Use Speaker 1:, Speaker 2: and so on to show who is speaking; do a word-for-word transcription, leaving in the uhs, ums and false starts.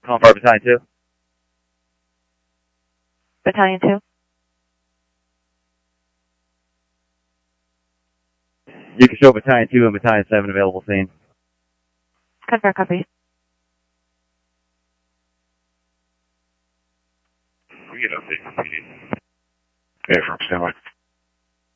Speaker 1: Calling for Battalion two.
Speaker 2: Battalion two.
Speaker 1: You can show Battalion two and Battalion seven available scene.
Speaker 2: Confirm copy.
Speaker 3: We get update from P D. Yeah, from standby.